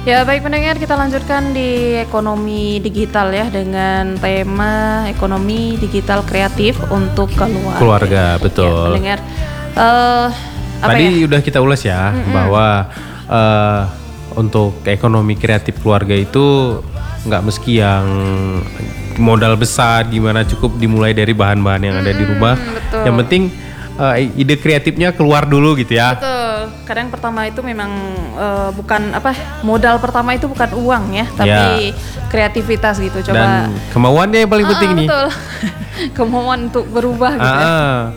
Ya baik pendengar, kita lanjutkan di ekonomi digital ya dengan tema ekonomi digital kreatif untuk keluarga. Keluarga, Ya betul. pendengar, eh apa Tadi ya? udah kita ulas ya bahwa untuk ekonomi kreatif keluarga itu nggak meski yang modal besar, gimana cukup dimulai dari bahan-bahan yang ada di rumah. Betul. Yang penting ide kreatifnya keluar dulu gitu ya. Betul. Kadang pertama itu memang bukan modal pertama itu bukan uang ya, tapi kreativitas gitu. Coba. Dan kemauannya yang paling penting nih. Betul. Kemauan untuk berubah gitu ya.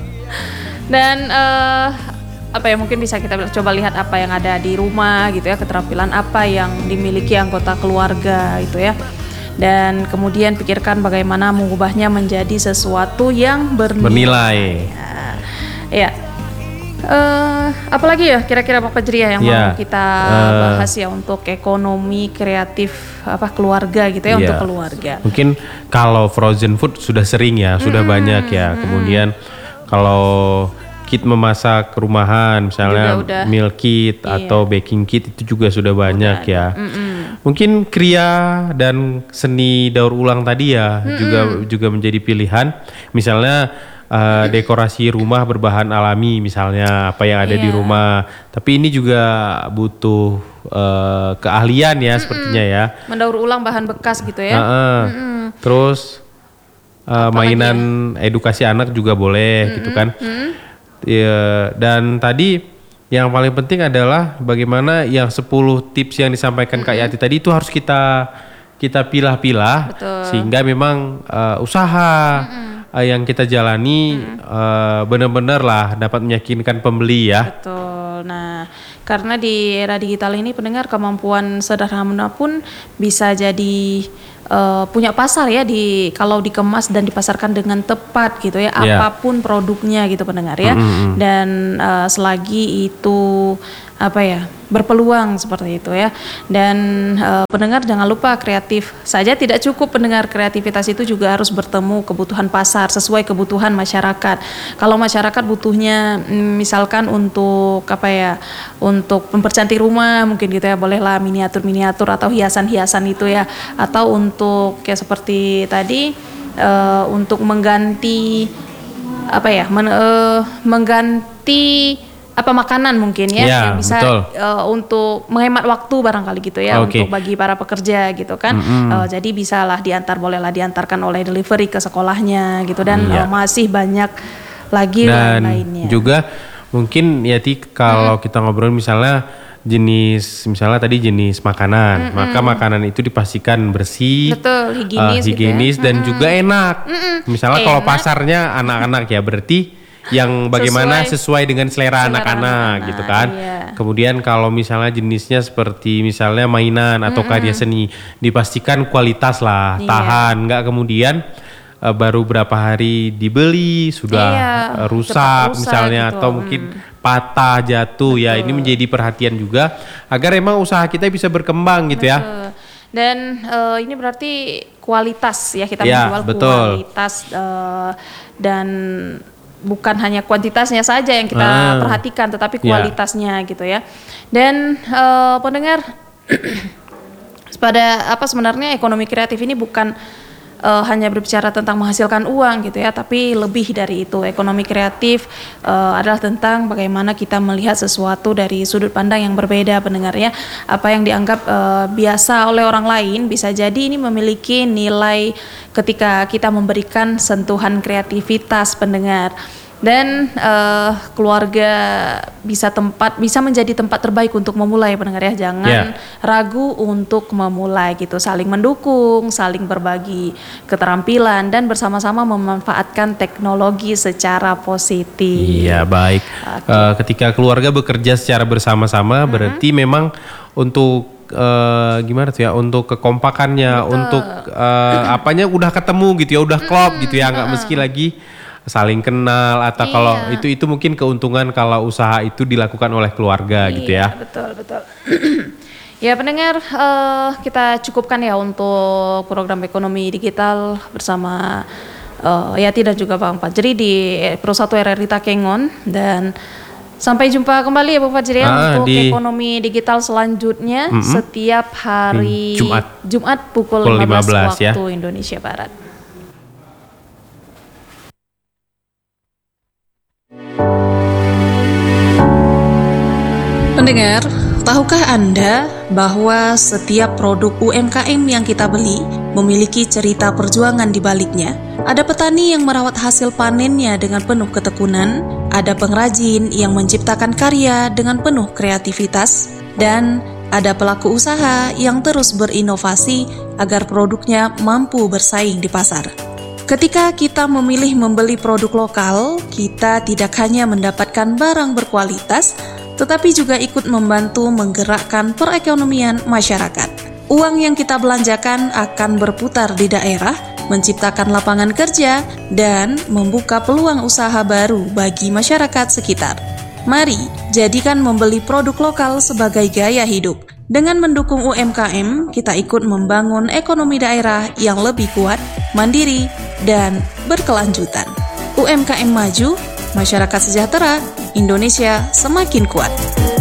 Dan mungkin bisa kita coba lihat apa yang ada di rumah gitu ya, keterampilan apa yang dimiliki anggota keluarga gitu ya. Dan kemudian pikirkan bagaimana mengubahnya menjadi sesuatu yang bernilai. Ya. Apalagi ya kira-kira Pak Fajriah yang mau kita bahas ya untuk ekonomi kreatif keluarga gitu ya, untuk keluarga. Mungkin kalau frozen food sudah sering ya, sudah banyak ya. Kemudian kalau kit memasak rumahan misalnya meal kit atau baking kit itu juga sudah banyak ya. Mungkin kriya dan seni daur ulang tadi ya juga menjadi pilihan. Misalnya dekorasi rumah berbahan alami misalnya apa yang ada di rumah. Tapi ini juga butuh keahlian ya sepertinya ya. Mendaur ulang bahan bekas gitu ya. Terus mainan edukasi anak juga boleh gitu kan. Ya, dan tadi yang paling penting adalah bagaimana yang 10 tips yang disampaikan Kak Yati tadi itu harus kita pilah-pilah sehingga memang usaha yang kita jalani benar-benar lah dapat meyakinkan pembeli ya. Betul. Nah, karena di era digital ini pendengar kemampuan sederhana pun bisa jadi punya pasar ya kalau dikemas dan dipasarkan dengan tepat gitu ya, apapun produknya gitu pendengar ya. Dan selagi itu berpeluang seperti itu ya. Dan pendengar jangan lupa kreatif saja tidak cukup pendengar, kreativitas itu juga harus bertemu kebutuhan pasar sesuai kebutuhan masyarakat. Kalau masyarakat butuhnya misalkan untuk untuk mempercantik rumah mungkin gitu ya, bolehlah miniatur atau hiasan-hiasan itu ya, atau untuk kayak seperti tadi untuk mengganti mengganti makanan mungkin ya yang bisa untuk menghemat waktu barangkali gitu ya, untuk bagi para pekerja gitu kan. Jadi bolehlah diantarkan oleh delivery ke sekolahnya gitu, dan masih banyak lagi lainnya. Juga mungkin ya kalau kita ngobrol misalnya tadi jenis makanan, maka makanan itu dipastikan bersih, higienis gitu ya. Dan juga enak. Misalnya kalau pasarnya anak-anak ya berarti yang bagaimana sesuai dengan selera anak-anak gitu kan. Kemudian kalau misalnya jenisnya seperti misalnya mainan atau karya seni, dipastikan kualitas lah, tahan, nggak kemudian baru berapa hari dibeli sudah rusak misalnya gitu. Atau mungkin patah, jatuh. Ya ini menjadi perhatian juga agar emang usaha kita bisa berkembang gitu ya. Dan ini berarti kualitas ya, kita menjual kualitas dan bukan hanya kuantitasnya saja yang kita perhatikan, tetapi kualitasnya gitu ya. Dan pendengar sebenarnya ekonomi kreatif ini bukan hanya berbicara tentang menghasilkan uang gitu ya, tapi lebih dari itu. Ekonomi kreatif adalah tentang bagaimana kita melihat sesuatu dari sudut pandang yang berbeda pendengar ya. Apa yang dianggap biasa oleh orang lain bisa jadi ini memiliki nilai ketika kita memberikan sentuhan kreativitas pendengar. Dan keluarga bisa menjadi tempat terbaik untuk memulai pendengar ya. Jangan ragu untuk memulai gitu, saling mendukung, saling berbagi keterampilan dan bersama-sama memanfaatkan teknologi secara positif. Iya baik. Ketika keluarga bekerja secara bersama-sama berarti memang untuk gimana tuh ya, untuk kekompakannya, untuk apanya udah ketemu gitu ya, udah klop gitu ya, nggak meski lagi saling kenal atau kalau itu mungkin keuntungan kalau usaha itu dilakukan oleh keluarga gitu ya. Betul. Ya pendengar, kita cukupkan ya untuk program ekonomi digital bersama Yati dan juga Bang Fajri di Pro 1 RRI Takengon. Dan Sampai jumpa kembali ya Bu Fajri untuk di ekonomi digital selanjutnya setiap hari Jumat pukul 15 waktu Indonesia Barat. Pendengar, tahukah Anda bahwa setiap produk UMKM yang kita beli memiliki cerita perjuangan di baliknya? Ada petani yang merawat hasil panennya dengan penuh ketekunan, ada pengrajin yang menciptakan karya dengan penuh kreativitas, dan ada pelaku usaha yang terus berinovasi agar produknya mampu bersaing di pasar. Ketika kita memilih membeli produk lokal, kita tidak hanya mendapatkan barang berkualitas, tetapi juga ikut membantu menggerakkan perekonomian masyarakat. Uang yang kita belanjakan akan berputar di daerah, menciptakan lapangan kerja, dan membuka peluang usaha baru bagi masyarakat sekitar. Mari, jadikan membeli produk lokal sebagai gaya hidup. Dengan mendukung UMKM, kita ikut membangun ekonomi daerah yang lebih kuat, mandiri, dan berkelanjutan. UMKM maju, masyarakat sejahtera, Indonesia semakin kuat.